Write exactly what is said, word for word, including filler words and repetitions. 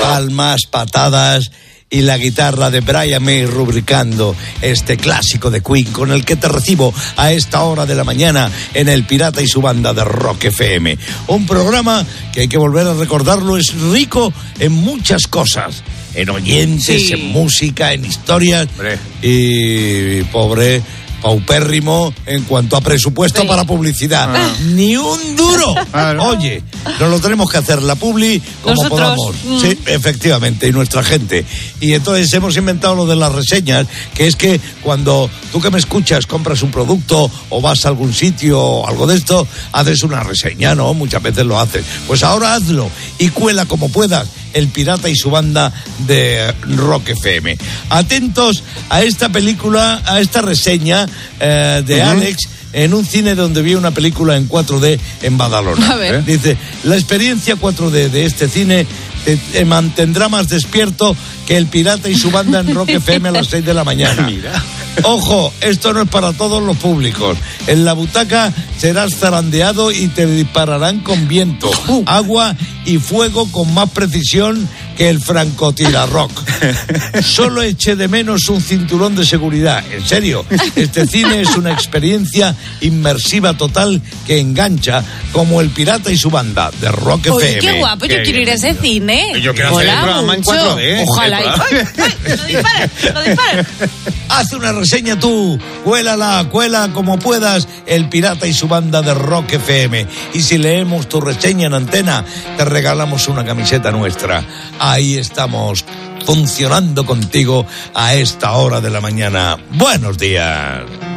palmas, patadas y la guitarra de Brian May rubricando este clásico de Queen con el que te recibo a esta hora de la mañana en El Pirata y su Banda de Rock F M. Un programa que hay que volver a recordarlo, es rico en muchas cosas, en oyentes, sí, en música, en historias. Hombre. Y pobre... paupérrimo en cuanto a presupuesto, sí, para publicidad. Ah. Ni un duro. Claro. Oye, nos lo tenemos que hacer la publi como nosotros podamos. Mm. Sí, efectivamente, y nuestra gente. Y entonces hemos inventado lo de las reseñas, que es que cuando tú que me escuchas compras un producto o vas a algún sitio o algo de esto, haces una reseña, ¿no? Muchas veces lo haces. Pues ahora hazlo y cuela como puedas El Pirata y su Banda de Rock F M. Atentos a esta película, a esta reseña eh, de uh-huh. Alex en un cine donde vi una película en cuatro D en Badalona. A ver. Dice, la experiencia cuatro D de este cine te, te mantendrá más despierto que El Pirata y su Banda en Rock F M a las seis de la mañana. Mira. Ojo, esto no es para todos los públicos. En la butaca serás zarandeado y te dispararán con viento, agua y fuego con más precisión que el francotirarrock. Solo eché de menos un cinturón de seguridad. En serio, este cine es una experiencia inmersiva total que engancha, como El Pirata y su Banda de Rock F M. Uy, qué guapo, yo qué quiero ir a ese cine. Yo quiero hacer el programa en cuatro D. Ojalá. ¡Ay, ay! ¡No disparen! ¡No disparen! Haz una reseña tú, cuélala, cuela como puedas El Pirata y su Banda de Rock F M. Y si leemos tu reseña en antena, te regalamos una camiseta nuestra. Ahí estamos, funcionando contigo a esta hora de la mañana. Buenos días.